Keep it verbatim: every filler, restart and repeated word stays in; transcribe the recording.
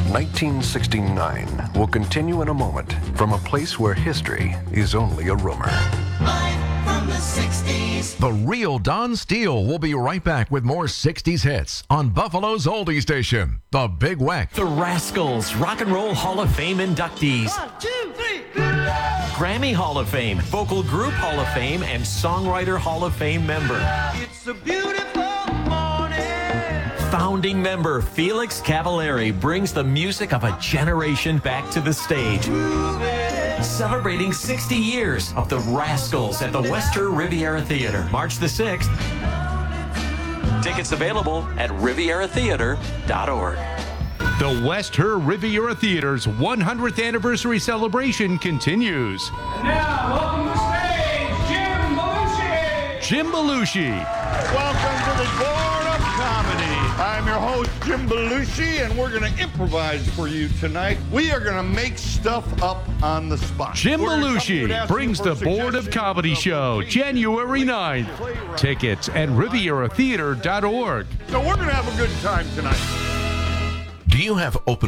nineteen sixty-nine will continue in a moment from a place where history is only a rumor. Live from the sixties. The real Don Steele will be right back with more sixties hits on Buffalo's oldie station, The Big Weck. The Rascals, Rock and Roll Hall of Fame inductees. One, two, three. Grammy Hall of Fame, Vocal Group Hall of Fame, and Songwriter Hall of Fame member. It's a beautiful morning. Founding member Felix Cavallari brings the music of a generation back to the stage. Celebrating sixty years of the Rascals at the Wester Riviera Theater, March the sixth. Tickets available at riviera theater dot org. The Wester Riviera Theater's one hundredth anniversary celebration continues. And now, welcome to the stage, Jim Belushi. Jim Belushi, Welcome to the Board of Comedy. I'm your host, Jim Belushi, and we're going to improvise for you tonight. We are going to make stuff up on the spot. Jim We're gonna come with Belushi asking brings for the Board of suggestions Comedy of show, movies, January ninth. playwright. Tickets at riviera theater dot org. So we're going to have a good time tonight. Do you have open